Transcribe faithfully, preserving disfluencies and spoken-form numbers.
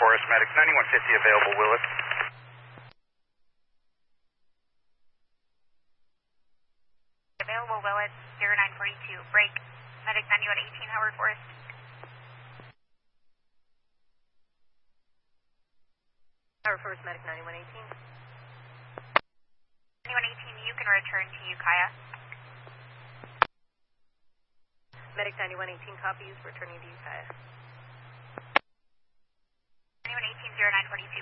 Forest, Medics ninety-one fifty available, Willis. Available, Willis, zero nine forty-two, break. Medics ninety-one eighteen, Howard Forest. Howard Forest, Medic ninety-one eighteen. ninety-one eighteen, you can return to Ukiah. Medic ninety-one eighteen copies, returning to Ukiah. ninety-one eighteen, zero nine forty-two.